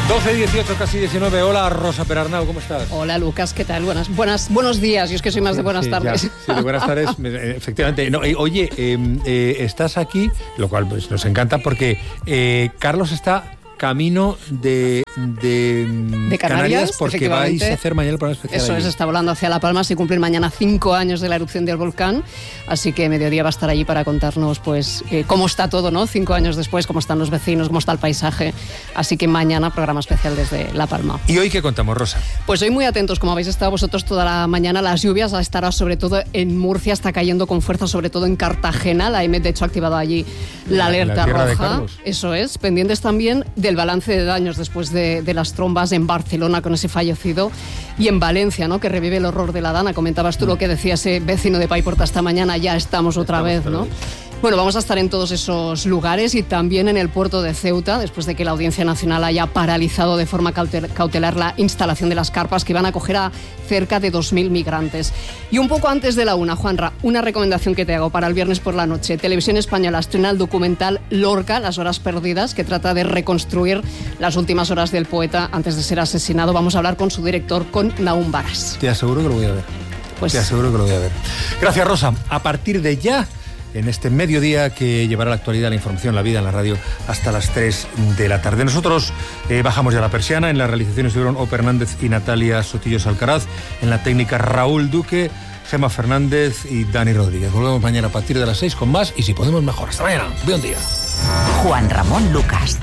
12:18, casi 19. Hola, Rosa Perarnau, ¿cómo estás? Hola, Lucas, ¿qué tal? Buenos días. Yo es que soy más de buenas tardes. Sí, de buenas tardes, efectivamente. No, oye, estás aquí, lo cual pues, nos encanta porque Carlos está camino de Canarias porque vais a hacer mañana el programa especial. Eso allí. está volando hacia La Palma. Se cumplen mañana 5 años de la erupción del volcán, así que mediodía va a estar allí para contarnos pues cómo está todo, ¿no? 5 años después, cómo están los vecinos, cómo está el paisaje. Así que mañana programa especial desde La Palma. ¿Y hoy qué contamos, Rosa? Pues hoy muy atentos, como habéis estado vosotros toda la mañana, las lluvias estará sobre todo en Murcia, está cayendo con fuerza, sobre todo en Cartagena. La EMET, de hecho, ha activado allí la alerta roja. Eso es, pendientes también del balance de daños después de las trombas en Barcelona con ese fallecido, y en Valencia, ¿no? Que revive el horror de la Dana. Comentabas tú lo que decía ese vecino de Paiporta esta mañana, ya estamos otra vez, ¿no? Bueno, vamos a estar en todos esos lugares y también en el puerto de Ceuta, después de que la Audiencia Nacional haya paralizado de forma cautelar la instalación de las carpas que van a acoger a cerca de 2.000 migrantes. Y un poco antes de la una, Juanra, una recomendación que te hago para el viernes por la noche. Televisión Española estrena el documental Lorca, Las horas perdidas, que trata de reconstruir las últimas horas del poeta antes de ser asesinado. Vamos a hablar con su director, con Nahum Baras. Te aseguro que lo voy a ver. Te aseguro que lo voy a ver. Gracias, Rosa. A partir de ya, en este mediodía que llevará la actualidad, la información, la vida en la radio hasta las 3 de la tarde. Nosotros bajamos ya la persiana. En la realización estuvieron Ope Hernández y Natalia Sotillos Alcaraz. En la técnica, Raúl Duque, Gemma Fernández y Dani Rodríguez. Volvemos mañana a partir de las 6 con más y si podemos mejor. Hasta mañana. Buen día. Juan Ramón Lucas.